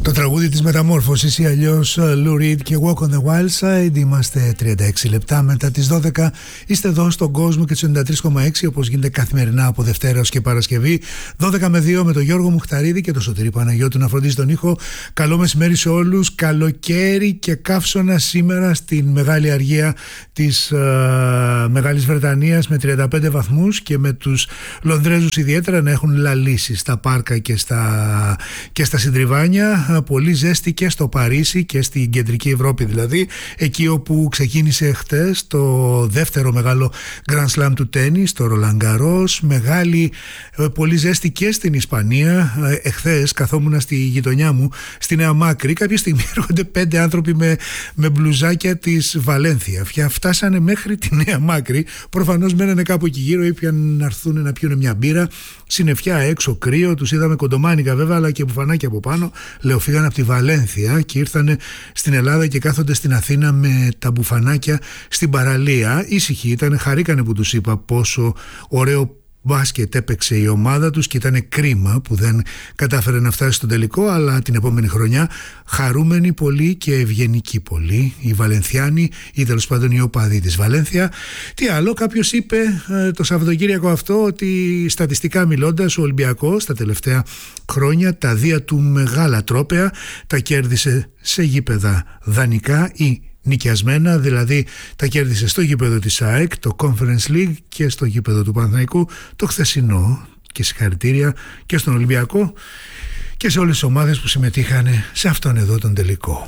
Το τραγούδι της μεταμόρφωσης ή αλλιώς Lou Reed και Walk on the Wild Side. Είμαστε 36 λεπτά μετά τις 12. Είστε εδώ στον κόσμο και τους 93,6 όπως γίνεται καθημερινά από Δευτέρα ως και Παρασκευή 12 με 2 με τον Γιώργο Μουχταρίδη και τον Σωτήρη Παναγιώτου να φροντίζει τον ήχο. Καλό μεσημέρι σε όλους. Καλοκαίρι και καύσωνα σήμερα στην Μεγάλη Αργία της Μεγάλης Βρετανίας με 35 βαθμούς και με τους Λονδρέζους ιδιαίτερα να έχουν λαλήσει στα πάρκα και στα συντριβάνια. Πολύ ζέστη και στο Παρίσι και στην κεντρική Ευρώπη, δηλαδή εκεί όπου ξεκίνησε χτες το δεύτερο μεγάλο Grand Slam του τένις, το Roland Garros. Μεγάλη πολύ ζέστη και στην Ισπανία. Εχθές καθόμουν στη γειτονιά μου στη Νέα Μάκρη, κάποια στιγμή έρχονται 5 άνθρωποι με μπλουζάκια της Βαλένθια. Φτάσανε μέχρι τη Νέα Μάκρη, προφανώς μένανε κάπου εκεί γύρω, ήπιαν να έρθουν να πιούνε μια μπύρα. Συννεφιά έξω, κρύο, τους είδαμε κοντομάνικα βέβαια, αλλά και μπουφανάκια από πάνω. Λέω, φύγαν από τη Βαλένθια και ήρθαν στην Ελλάδα και κάθονται στην Αθήνα με τα μπουφανάκια στην παραλία. Ήσυχοι ήταν, χαρήκανε που τους είπα πόσο ωραίο μπάσκετ έπαιξε η ομάδα τους και ήταν κρίμα που δεν κατάφερε να φτάσει στο τελικό, αλλά την επόμενη χρονιά χαρούμενοι πολύ και ευγενικοί πολύ οι Βαλενθιάνοι ή τέλος πάντων οι οπαδοί της Βαλένθια. Τι άλλο, κάποιος είπε το Σαββατοκύριακο αυτό ότι στατιστικά μιλώντας ο Ολυμπιακός τα τελευταία χρόνια τα δύο του μεγάλα τρόπαια τα κέρδισε σε γήπεδα δανεικά ή νοικιασμένα, δηλαδή τα κέρδισε στο γήπεδο της ΑΕΚ, το Conference League, και στο γήπεδο του Παναθηναϊκού το χθεσινό, και συγχαρητήρια και στον Ολυμπιακό και σε όλες τις ομάδες που συμμετείχαν σε αυτόν εδώ τον τελικό.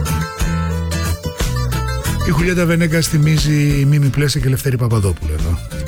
Η Χουλιέτα Βενέγκας θυμίζει Μίμη Πλέσσα και Λευτέρη Παπαδόπουλο εδώ.